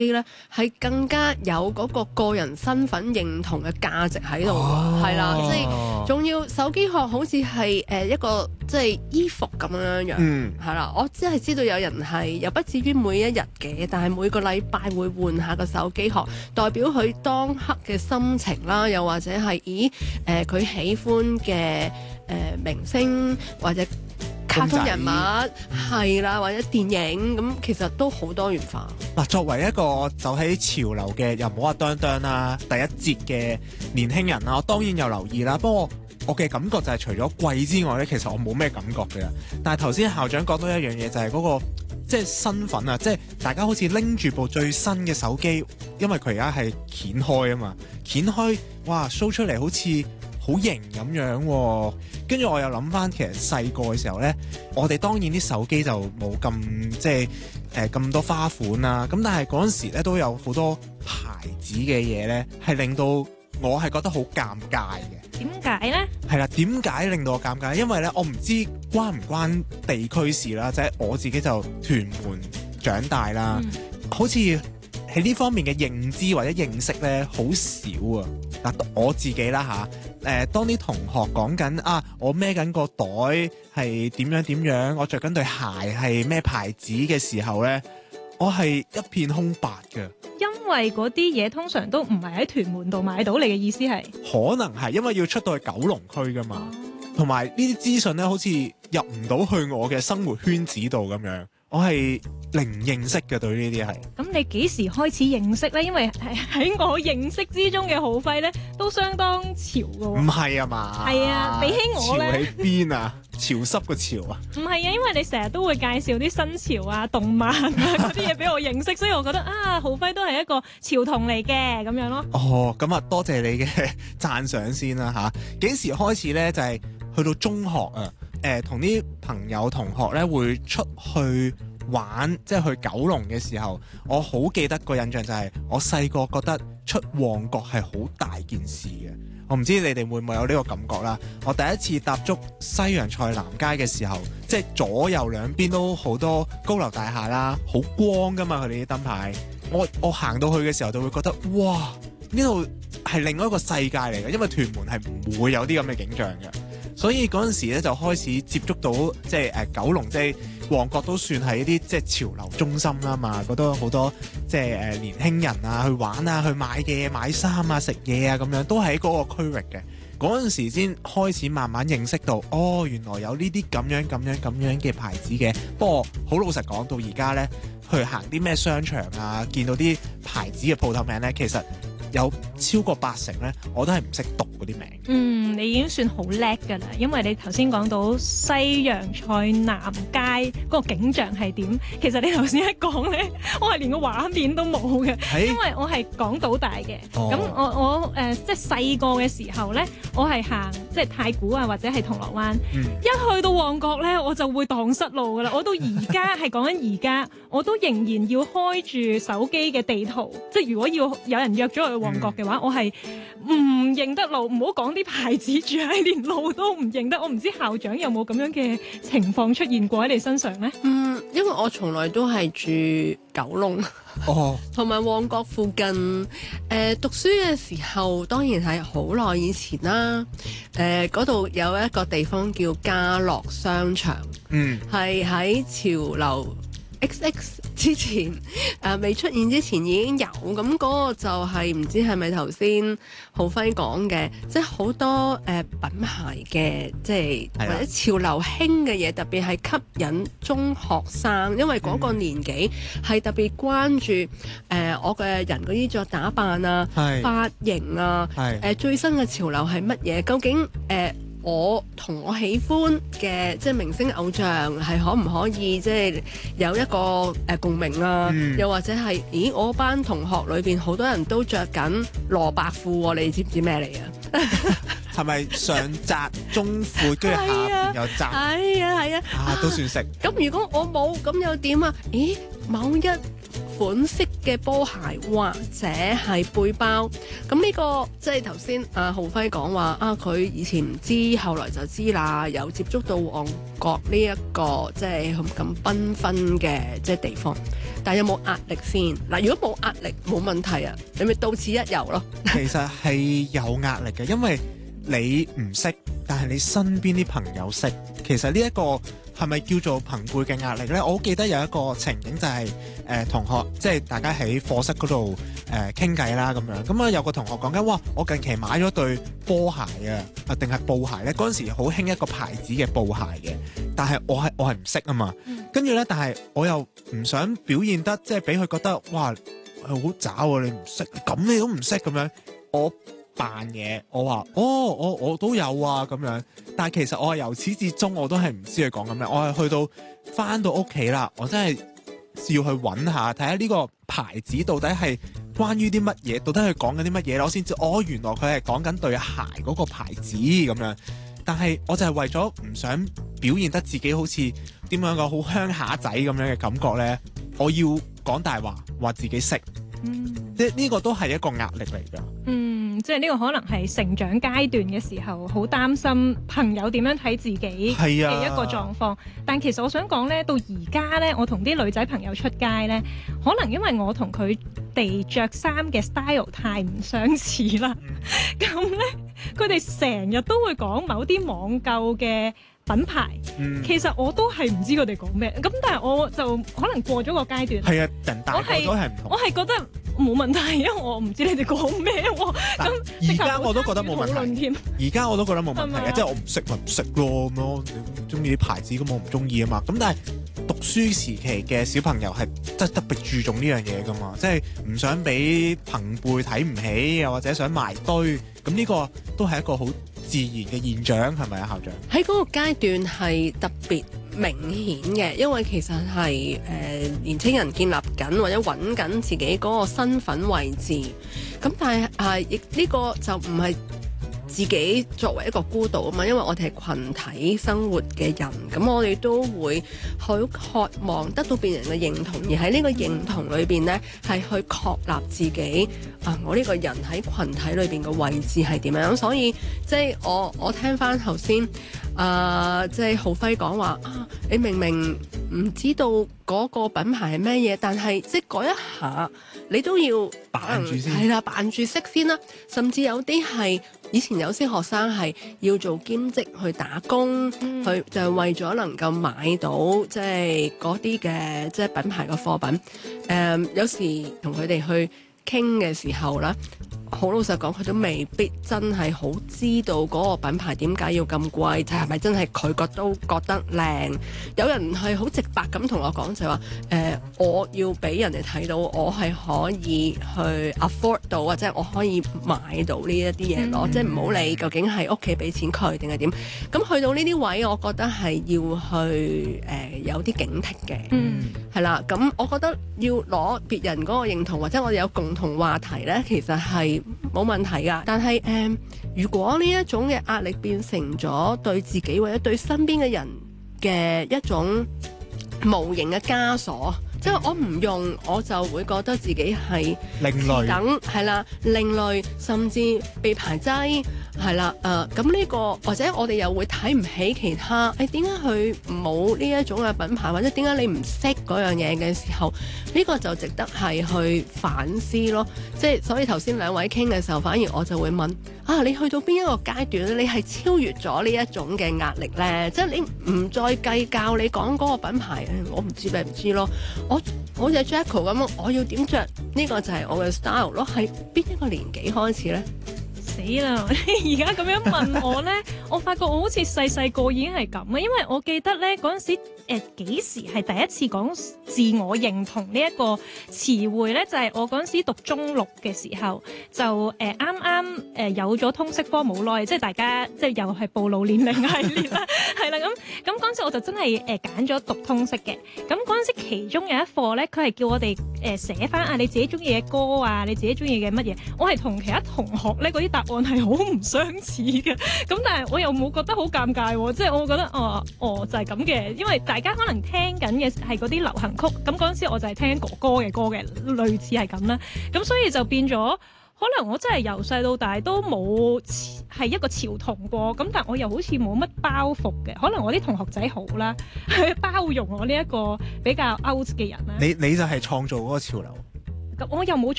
咧係更加有嗰個人身份認同嘅價值喺度㗎，係啦，即係仲要手機殼好似係一個即係衣服咁樣樣，係啦，我只係知道有人係又不至於每一日嘅，但係每個禮拜會換下個手機殼，代表佢當刻嘅心情啦，又或者係佢喜歡嘅明星或者卡通人物係啦，或者電影咁，其實都好多元化。 嗱，作為一個走喺潮流嘅，又唔好話當當啦，第一節嘅年輕人啦，我當然有留意啦。不過我嘅感覺就係除咗貴之外咧，其實我冇咩感覺嘅。但係頭先校長講到一樣嘢，就係嗰個即係身份啊，即係大家好似拎住部最新嘅手機，因為佢而家係掀開啊嘛，掀開哇 show 出嚟好似好型咁樣喎。跟住我又諗翻，其實細個嘅時候呢，我哋當然啲手機就冇咁即係咁多花款啦。咁但係嗰陣時咧都有好多牌子嘅嘢呢，係令到我係覺得好尷尬嘅。 點解呢？係啦，點解令到我尷尬？因為呢，我唔知關唔關地區事啦，即係我自己就屯門長大啦，好似喺呢方面嘅認知或者認識呢，好少啊。嗱，我自己啦嚇，當啲同學講緊啊，我孭緊個袋係點樣點樣，我着緊對鞋係咩牌子嘅時候呢，我係一片空白嘅。 因為嗰啲嘢通常都唔係喺屯門度買到，你嘅意思係？ 可能係因為要出到去九龍區噶嘛，同埋呢啲資訊呢，好似入唔到去我嘅生活圈子度咁樣。我係零認識嘅，對呢啲係。咁你幾時開始認識呢？因為喺我認識之中嘅浩輝呢，都相當潮㗎喎。唔係啊嘛？ 係啊，比起我呢， 潮喺邊啊？潮濕個潮啊？ 唔係啊，因為你成日都會介紹啲新潮啊、動漫啊嗰啲嘢俾我認識，所以我覺得啊，浩輝都係一個潮童嚟嘅咁樣咯。 哦，咁啊，多謝你嘅讚賞先啦嚇。幾時開始呢？就係去到中學啊。同啲朋友同學咧會出去玩，即係去九龍嘅時候，我好記得個印象就係我細個覺得出旺角係好大件事嘅。我唔知你哋會唔會有呢個感覺啦。我第一次踏足西洋菜南街嘅時候，即係左右兩邊都好多高樓大廈啦，好光噶嘛佢哋啲燈牌。我行到去嘅時候就會覺得哇，呢度係另外一個世界嚟嘅，因為屯門係唔會有啲咁嘅景象嘅。所以嗰陣時咧就開始接觸到即係九龍，即係旺角都算係一啲即係潮流中心啦嘛，嗰度好多即係年輕人啊去玩啊，去買嘢買衫啊食嘢啊咁樣，都喺嗰個區域嘅。嗰陣時先開始慢慢認識到，哦原來有呢啲咁樣嘅牌子嘅。不過好老實講，到而家咧去行啲咩商場啊，見到啲牌子嘅鋪頭名咧，其實有超過80%咧，我都係唔識讀嗰啲名。 你已經算好叻㗎啦，因為你頭先講到西洋菜南街嗰個景象係點，其實你頭先一講咧，我係連個畫面都冇嘅，因為我係港島大嘅。咁我即係細個嘅時候咧，我係行即係太古啊，或者係銅鑼灣。一去到旺角咧，我就會蕩失路㗎啦。我到而家係講緊而家，我都仍然要開住手機嘅地圖，即係如果要有人約咗去旺角嘅話，我係唔認得路，唔好講啲牌子住喺，連路都唔認得。我唔知校長有冇咁樣嘅情況出現過喺你身上呢？ 因為我從來都係住九龍，同埋旺角附近。讀書嘅時候當然係好耐以前啦。嗰度有一個地方叫家樂商場，係喺潮流XX 之前未出現之前已經有，咁嗰個就係唔知係咪頭先浩輝講嘅，即係好多品牌嘅，即係或者潮流興嘅嘢，特別係吸引中學生，因為嗰個年紀係特別關注我嘅人嘅衣着打扮啊、髮型啊、最新嘅潮流係乜嘢，究竟我同我喜歡嘅即係明星偶像係可唔可以即係有一個共鳴啊？又或者係我班同學裏邊好多人都着緊蘿蔔褲，你知唔知咩嚟啊？ 係咪上窄中闊，跟住下邊又窄？係啊， 都算識。咁如果我冇咁又點啊？某一款式嘅波鞋或者係背包。咁呢個即係頭先阿浩輝講話啊，佢以前唔知，後來就知啦，有接觸到旺角呢一個即係咁繽紛嘅即係地方。但係有冇壓力先？嗱，如果冇壓力冇問題啊，你咪到此一遊咯。 其實係有壓力嘅，因為你唔識，但係你身邊啲朋友識。其實呢一個係咪叫做朋輩嘅壓力呢？我好記得有一個情景就係、同學即係大家喺課室嗰度傾偈啦咁樣。咁啊有個同學講緊，哇！我近期買咗對波鞋啊，定係布鞋呢？嗰陣時好興一個牌子嘅布鞋嘅，但係我係唔識啊嘛。跟住呢，但係我又唔想表現得即係俾佢覺得，哇！好渣喎！你唔識，咁你都唔識咁樣，我扮嘢，我話我都有啊咁樣，但係其實我係由始至終我都係唔知佢講緊咩，我係去到返到屋企啦，我真係要去揾下睇下呢個牌子到底係關於啲乜嘢，到底佢講緊啲乜嘢，我先知原來佢係講緊對鞋嗰個牌子咁樣。但係我就係為咗唔想表現得自己好似點樣個好鄉下仔咁樣嘅感覺呢，我要講大話，話自己識。即係呢個都係一個壓力嚟㗎。 即係呢個可能係成長階段嘅時候，好擔心朋友點樣睇自己嘅一個狀況。但其實我想講呢，到而家呢，我同啲女仔朋友出街呢，可能因為我同佢哋着衫嘅 style 太唔相似啦。咁呢，佢哋成日都會講某啲網購嘅品牌，其實我都係唔知佢哋講咩。咁但係我就可能過咗個階段。 係啊，人大個咗係唔同。 我係覺得冇問題，因為我唔知你哋講咩喎。咁而家我都覺得冇問題。而家我都覺得冇問題嘅，即係我唔識咪唔識咯咁咯。你中意啲牌子咁我唔中意啊嘛。咁但係讀書時期嘅小朋友係真係特別注重呢樣嘢噶嘛，即係唔想俾朋輩睇唔起，又或者想埋堆。咁呢個都係一個好自然嘅現象，係咪啊，校長？喺嗰個階段係特別明顯嘅，因為其實係年青人建立緊或者揾緊自己嗰個身份位置。咁但係亦呢個就唔係自己作為一個孤島啊嘛，因為我哋係群體生活嘅人，咁我哋都會好渴望得到別人嘅認同，而喺呢個認同裏邊呢，係去確立自己我呢個人喺群體裏邊嘅位置係點樣。所以即係我聽翻頭先即係浩輝講話你明明唔知道嗰個品牌係咩嘢，但係即係嗰一下你都要扮住先， 係啦，扮住識先啦。甚至有啲係以前有些學生係要做兼職去打工，去就係為咗能夠買到即係嗰啲嘅即係品牌嘅貨品。有時同佢哋去傾嘅時候啦，好老實講，佢都未必真係好知道嗰個品牌點解要咁貴，就係咪真係佢都覺得靚？有人係好直白咁同我講就係話，我要俾人哋睇到我係可以去 afford 到，或者我可以買到呢一啲嘢咯，即係唔好理究竟係屋企俾錢佢定係點。咁去到呢啲位，我覺得係要去有啲警惕嘅，係啦。咁我覺得要攞別人嗰個認同，或者我哋有共同話題呢，其實係冇問題㗎。但係如果呢一種嘅壓力變成咗對自己或者對身邊嘅人嘅一種無形嘅枷鎖，即係我唔用，我就會覺得自己係另類等，係啦，另類，甚至被排擠，係啦，咁呢個或者我哋又會睇唔起其他，點解佢冇呢一種嘅品牌，或者點解你唔識嗰樣嘢嘅時候，呢個就值得係去反思咯。即係所以頭先兩位傾嘅時候，反而我就會問你去到邊一個階段咧，你係超越咗呢一種嘅壓力咧？即係你唔再計較你講嗰個品牌，我唔知咪唔知咯。我似 Jacko 咁，我要點着呢個就係我嘅 style 咯。係邊一個年紀開始咧？ 死啦！而家咁樣問我咧，我發覺我好似細個已經係咁啊。因為我記得咧嗰陣時，幾時係第一次講自我認同呢一個詞彙咧？就係我嗰陣時讀中六嘅時候，就啱啱有咗通識科冇耐，即係大家即係又係暴露年齡系列啦，係啦。咁嗰陣時我就真係揀咗讀通識嘅。咁嗰陣時其中有一課咧，佢係叫我哋寫翻你自己中意嘅歌啊，你自己中意嘅乜嘢。我係同其他同學咧嗰啲答案係好唔相似嘅。咁但係我又冇覺得好尷尬喎，即係我覺得就係咁嘅，因為大家可能聽緊嘅係嗰啲流行曲，咁嗰陣時我就係聽哥哥嘅歌嘅，類似係咁啦。咁所以就變咗，可能我真係由細到大都冇係一個潮童過，咁但我又好似冇乜包袱嘅。可能我啲同學仔好啦，包容我呢一個比較 out 嘅人啦。 你就係創造嗰個潮流。 我又冇